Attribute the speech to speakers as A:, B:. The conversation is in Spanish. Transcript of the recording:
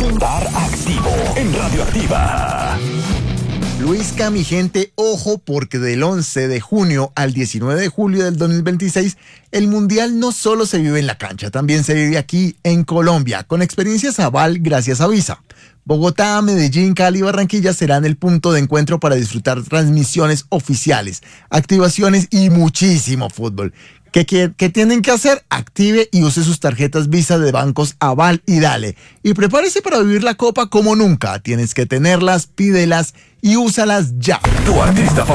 A: Estar activo en Radioactiva.
B: Luisca, mi gente, ojo, porque del 11 de junio al 19 de julio del 2026, el Mundial no solo se vive en la cancha, también se vive aquí en Colombia, con experiencias aval gracias a Visa. Bogotá, Medellín, Cali y Barranquilla serán el punto de encuentro para disfrutar transmisiones oficiales, activaciones y muchísimo fútbol. ¿Qué tienen que hacer? Active y use sus tarjetas Visa de bancos Aval y Dale. Y prepárese para vivir la Copa como nunca. Tienes que tenerlas, pídelas y úsalas ya.
A: Tu artista